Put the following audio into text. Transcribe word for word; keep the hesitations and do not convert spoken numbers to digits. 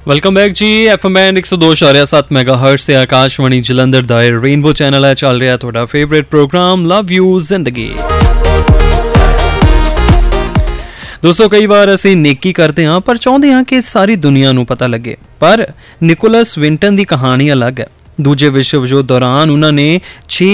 Welcome back ਜੀ। F M and ਇੱਕ ਸੌ ਦੋ ਇਸ਼ਾਰਿਆ ਸੱਤ ਮੈਗਾ ਹਰਟਸ ਤੇ ਆਕਾਸ਼ਵਾਣੀ ਜਲੰਧਰ ਦਾ ਰੇਨਬੋ ਚੈਨਲ ਹੈ। ਚੱਲ ਰਿਹਾ ਤੁਹਾਡਾ ਫੇਵਰੇਟ ਪ੍ਰੋਗਰਾਮ ਲਵ ਯੂ ਜ਼ਿੰਦਗੀ। ਦੋਸਤੋ, ਕਈ ਵਾਰ ਅਸੀਂ ਨੇਕੀ ਕਰਦੇ ਹਾਂ ਪਰ ਚਾਹੁੰਦੇ ਹਾਂ ਕਿ ਸਾਰੀ ਦੁਨੀਆ ਨੂੰ ਪਤਾ ਲੱਗੇ। ਪਰ ਨਿਕੋਲਸ ਵਿੰਟਨ ਦੀ ਕਹਾਣੀ ਅਲੱਗ ਹੈ। ਦੂਜੇ ਵਿਸ਼ਵ ਯੁੱਧ ਦੌਰਾਨ ਉਹਨਾਂ ਨੇ ਛੇ